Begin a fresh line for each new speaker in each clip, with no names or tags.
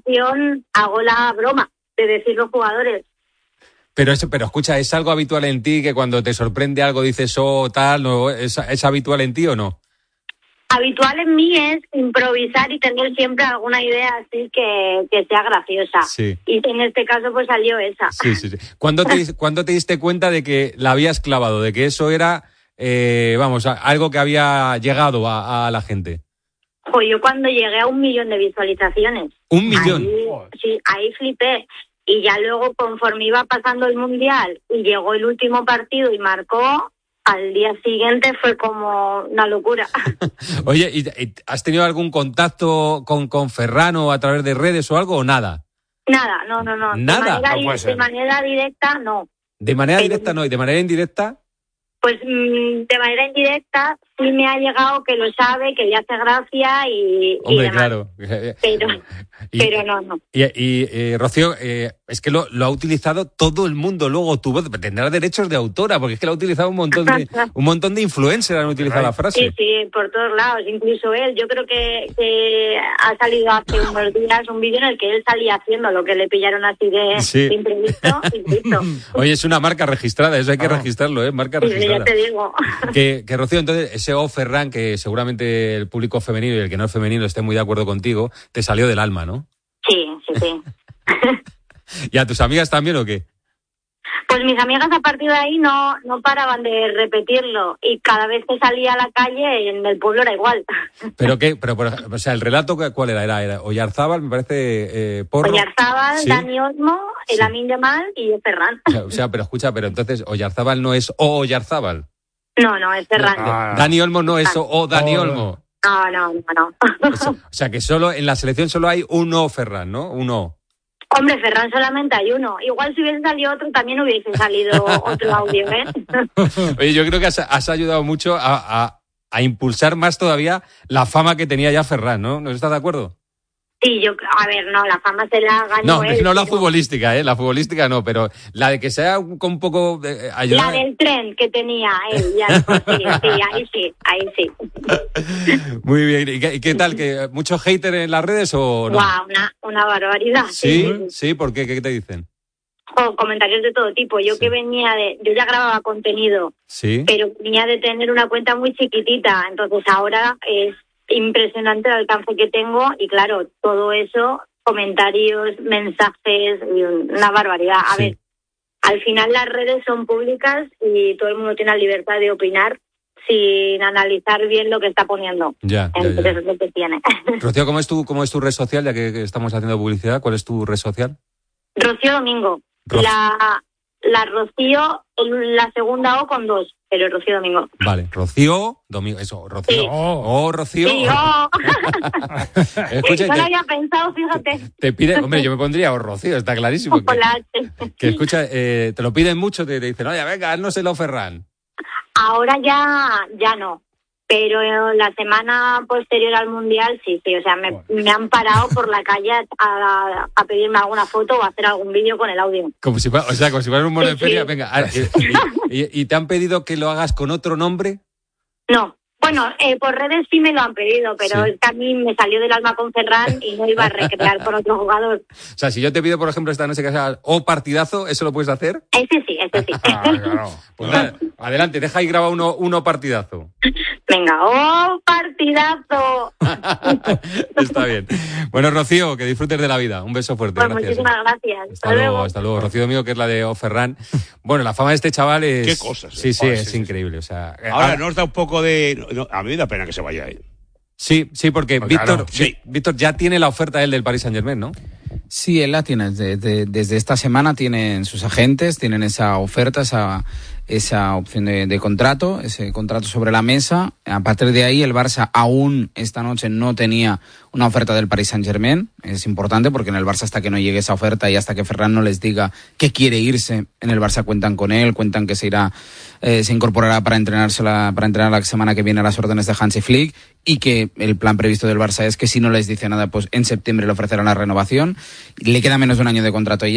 selección hago la broma de decir los jugadores.
Pero escucha, ¿es algo habitual en ti que cuando te sorprende algo dices tal? ¿No? ¿Es habitual en ti o no?
Habitual en mí es improvisar y tener siempre alguna idea así que sea graciosa.
Sí.
Y en este caso pues salió esa.
Sí. ¿Cuándo te diste cuenta de que la habías clavado, de que eso era, algo que había llegado a la gente?
Pues yo cuando llegué a 1 millón de visualizaciones.
¿1 millón?
Ahí flipé. Y ya luego, conforme iba pasando el Mundial y llegó el último partido y marcó, al día siguiente fue como una locura.
Oye, ¿y has tenido algún contacto con Ferran a través de redes o algo o nada?
Nada, no.
¿Nada?
De manera directa, no.
¿De manera directa no? ¿Y de manera indirecta?
Pues de manera indirecta sí me ha llegado que lo sabe, que le hace gracia y
hombre,
demás.
Claro.
Pero no.
Y Rocío, es que lo ha utilizado todo el mundo luego. Tu voz tendrá derechos de autora, porque es que lo ha utilizado un montón de influencers han utilizado la frase.
Sí, por todos lados, incluso él. Yo creo que ha salido hace unos días un vídeo en el que él salía haciendo lo que le pillaron así de imprevisto y listo.
Oye, es una marca registrada, eso hay que registrarlo, marca registrada.
Ya te digo.
Que Rocío, entonces, ese Ferran, que seguramente el público femenino y el que no es femenino esté muy de acuerdo contigo, te salió del alma, ¿no?
Sí.
¿Y a tus amigas también o qué?
Pues mis amigas a partir de ahí no paraban de repetirlo y cada vez que salía a la calle en el pueblo era igual.
¿Pero qué? O sea, ¿el relato cuál era? ¿Era Oyarzábal, me parece, Porro?
Oyarzábal, ¿sí? Dani Olmo, Lamine Yamal y Ferran.
O sea, pero escucha, entonces Oyarzábal no es Oyarzábal.
No, es Ferran.
Dani Olmo no es Dani Olmo.
No.
O sea, que solo en la selección solo hay uno Ferran, ¿no? Uno.
Hombre, Ferran solamente hay uno. Igual si hubiese salido otro también hubiese salido otro audio, ¿eh?
Oye, yo creo que has ayudado mucho a impulsar más todavía la fama que tenía ya Ferran, ¿no? ¿No estás de acuerdo?
Sí, la fama se la ganó él.
No la futbolística, la futbolística no, pero la de que sea con un poco ayudar.
La del tren que tenía él, ya ahí sí.
Muy bien, ¿y qué tal? ¿Que muchos haters en las redes o no?
Wow, una barbaridad.
Sí, ¿por qué? ¿Qué te dicen?
Comentarios de todo tipo. Yo ya grababa contenido, pero venía de tener una cuenta muy chiquitita, entonces ahora es impresionante el alcance que tengo y claro, todo eso, comentarios, mensajes, una barbaridad. A ver, al final las redes son públicas y todo el mundo tiene la libertad de opinar sin analizar bien lo que está poniendo. Entonces es lo que tiene.
Rocío, ¿cómo es tu red social? Ya que estamos haciendo publicidad, ¿cuál es tu red social?
Rocío Domingo. La Rocío, la segunda O con 2, pero Rocío Domingo.
Vale, Rocío Domingo, eso, Rocío.
Sí.
Rocío.
Sí,
Escucha,
no lo había pensado, fíjate.
Te pide, hombre, yo me pondría Rocío, está clarísimo. Que escucha, te lo piden mucho, te dicen, oye, venga, no se lo Ferran.
Ahora ya no. Pero la semana posterior al Mundial, sí. O sea, me han parado por la calle a pedirme alguna foto o a hacer algún vídeo con el audio.
Como si fuera un mono de feria. Venga, ¿y te han pedido que lo hagas con otro nombre?
No. Bueno, por redes sí me lo han pedido, pero es que a mí me salió del alma con Ferran y no iba a recrear con otro jugador.
O sea, si yo te pido, por ejemplo, esta noche que sea partidazo, ¿eso lo puedes hacer?
Ese sí.
Claro. Pues nada, adelante, deja ahí graba uno partidazo.
Venga, partidazo.
Está bien. Bueno, Rocío, que disfrutes de la vida. Un beso fuerte.
Pues
gracias.
Muchísimas gracias.
Hasta luego. Rocío Domingo, que es la de Ferran. Bueno, la fama de este chaval es...
Qué cosas.
Sí, es increíble. O sea,
ahora nos da un poco de... a mí me da pena que se vaya ahí.
Sí, porque Víctor ya tiene la oferta él del Paris Saint-Germain, ¿no?
Sí, él la tiene. Desde esta semana tienen sus agentes, tienen esa oferta, esa opción de contrato, ese contrato sobre la mesa. A partir de ahí, el Barça aún esta noche no tenía una oferta del Paris Saint-Germain. Es importante porque en el Barça, hasta que no llegue esa oferta y hasta que Ferran no les diga que quiere irse, en el Barça cuentan con él, cuentan que se incorporará para entrenar la semana que viene a las órdenes de Hansi Flick, y que el plan previsto del Barça es que si no les dice nada, pues en septiembre le ofrecerán la renovación. Le queda menos de un año de contrato ya,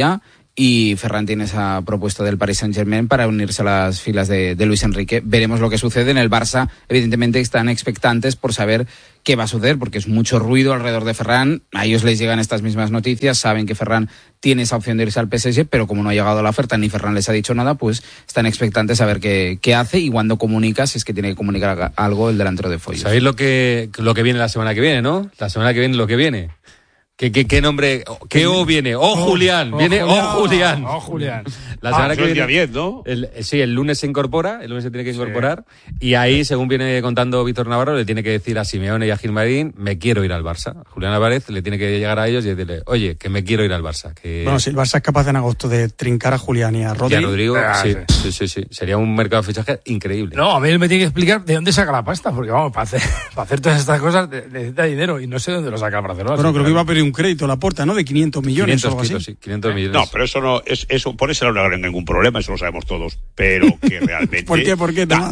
y Ferran tiene esa propuesta del Paris Saint-Germain para unirse a las filas de Luis Enrique. Veremos lo que sucede. En el Barça, evidentemente, están expectantes por saber qué va a suceder, porque es mucho ruido alrededor de Ferran. A ellos les llegan estas mismas noticias, saben que Ferran tiene esa opción de irse al PSG, pero como no ha llegado la oferta ni Ferran les ha dicho nada, pues están expectantes a ver qué hace y cuándo comunica, si es que tiene que comunicar algo el delantero de Foyos.
¿Sabéis lo que viene la semana que viene, no? La semana que viene lo que viene. ¿Qué nombre? ¿Qué O viene? Julián! Viene Julián.
Julián.
La semana que viene,
bien, ¿no?
El lunes se incorpora, el lunes se tiene que incorporar, y ahí, según viene contando Víctor Navarro, le tiene que decir a Simeone y a Gilmarín, me quiero ir al Barça. Julián Álvarez le tiene que llegar a ellos y decirle, oye, que me quiero ir al Barça.
Bueno, si el Barça es capaz en agosto de trincar a Julián y a Rodrigo.
Y a Rodrigo, sí. Sería un mercado de fichaje increíble.
No, a mí él me tiene que explicar de dónde saca la pasta, porque vamos, para hacer todas estas cosas necesita dinero y no sé dónde lo saca el Barcelona.
Bueno, creo que iba a pedir un crédito a Laporta, ¿no? De 500 millones
500
o algo así.
Sí, 500 millones.
No, pero eso no eso por eso no hay ningún problema, eso lo sabemos todos, pero que realmente
¿Por qué?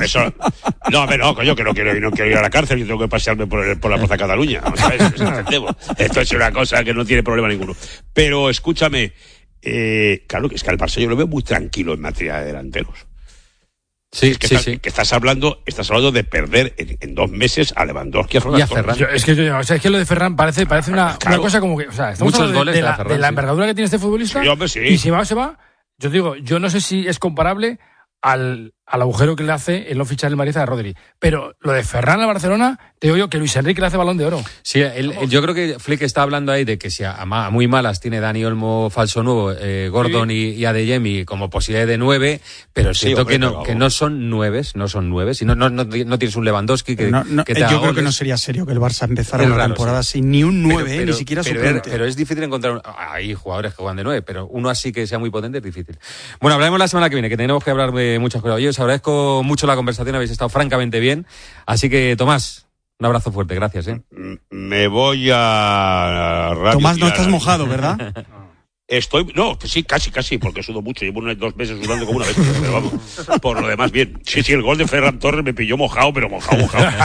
Coño, que no quiero ir a la cárcel, yo tengo que pasearme por la Plaza Cataluña, ¿sabes? Esto es una cosa que no tiene problema ninguno. Pero escúchame, claro, es que al Barça yo lo veo muy tranquilo en materia de delanteros.
Sí,
que estás hablando de perder en 2 meses a Lewandowski y a Ferran.
Es que lo de Ferran parece una cosa como que, o sea, estamos
muchos goles
de la envergadura que tiene este futbolista.
Sí, hombre, sí.
Y si se va. Yo digo, yo no sé si es comparable al agujero que le hace el no fichar el Madrid a Rodri. Pero lo de Ferran a Barcelona, te digo yo que Luis Enrique le hace Balón de Oro.
Sí, yo creo que Flick está hablando ahí de que si a muy malas tiene Dani Olmo falso nuevo, Gordon y Adeyemi como posibilidad de 9, pero siento que no son 9, si no tienes un Lewandowski que te haga
yo creo
goles.
que no sería serio que el Barça empezara la temporada sin ni un 9, ni siquiera suplente.
Pero es difícil encontrar hay jugadores que juegan de 9, pero uno así que sea muy potente es difícil. Bueno, hablaremos la semana que viene, que tenemos que hablar de muchas cosas. Oye, os agradezco mucho la conversación, habéis estado francamente bien. Así que, Tomás, un abrazo fuerte, gracias.
Me voy a...
Tomás, no estás mojado, ¿verdad?
Sí, casi, porque sudo mucho. Llevo 2 meses sudando como una bestia, pero vamos, por lo demás, bien. Sí, el gol de Ferran Torres me pilló mojado, pero mojado.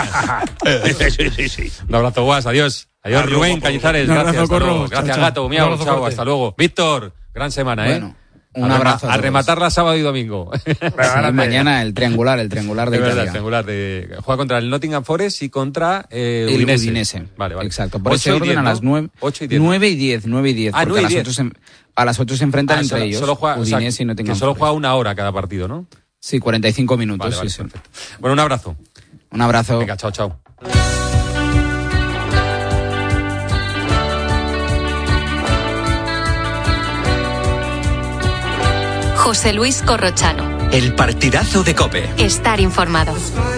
Sí.
Un abrazo, Guas, adiós. Adiós, Rubén Cañizares, gracias. Gracias, Gato, miau, chao, hasta luego. Víctor, gran semana,
Bueno. Un abrazo.
A rematarla sábado y domingo.
Mañana el triangular de Italia.
El triangular juega contra el Nottingham Forest y contra el
Udinese.
Vale.
Exacto. Por ese orden 10, a las 9 y 10. 9 y 10.
Ah, 9 y 10.
A las 8 se enfrentan entre ellos.
Solo juega,
Udinese y Nottingham
que solo
Forest.
juega 1 hora cada partido, ¿no?
Sí, 45 minutos.
Vale,
sí.
Perfecto. Bueno, un abrazo.
Un abrazo.
Venga, chao.
José Luis Corrochano.
El partidazo de COPE.
Estar informado.